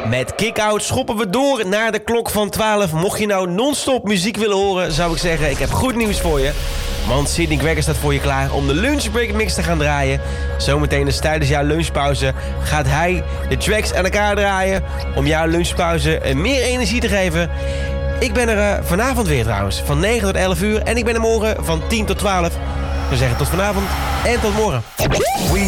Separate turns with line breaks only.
Met Kick-Out schoppen we door naar de klok van 12. Mocht je nou non-stop muziek willen horen, zou ik zeggen, ik heb goed nieuws voor je. Want Sidney Gregor staat voor je klaar om de Lunchbreak Mix te gaan draaien. Zometeen dus tijdens jouw lunchpauze gaat hij de tracks aan elkaar draaien om jouw lunchpauze meer energie te geven. Ik ben er vanavond weer trouwens, van 9 tot 11 uur. En ik ben er morgen van 10 tot 12. We zeggen tot vanavond en tot morgen.